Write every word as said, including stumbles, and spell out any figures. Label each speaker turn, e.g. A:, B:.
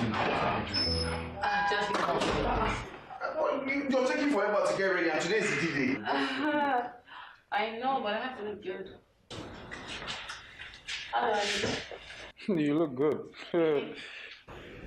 A: doing now? What are you doing now?
B: Uh, just because.
A: Uh, you, you're taking forever to get ready, and today is the D-Day.
B: Uh, I know, but I have to look good. How do I look?
C: You look good.